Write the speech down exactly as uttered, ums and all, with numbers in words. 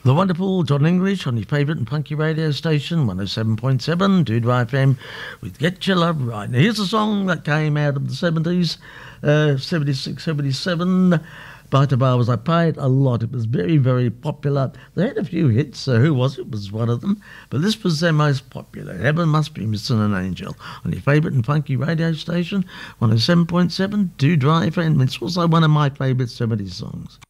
The wonderful John English on your favourite and punky radio station, one oh seven point seven, Dudra F M, with Get Your Love Right. Now, here's a song that came out of the seventies, uh, seventy-six, seventy-seven. Biter Bar was, I played a lot. It was very, very popular. They had a few hits. So who was it? Was one of them. But this was their most popular. Heaven Must Be Missing an Angel on your favourite and funky radio station, one oh seven point seven, Dudra F M. It's also one of my favourite seventies songs.